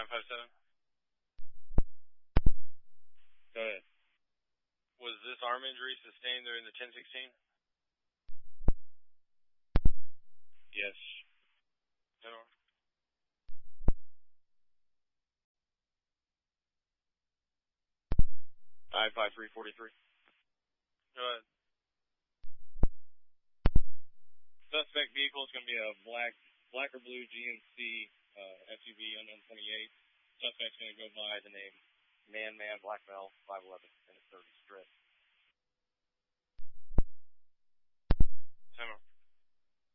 957. Go ahead. Was this arm injury sustained during the 1016? Yes. 10 -4. I-5343. Go ahead. Suspect vehicle is going to be a black or blue GMC SUV unknown 28. Suspect's going to go by the name Man Black Bell 511 and a 30 strip. 10 -4.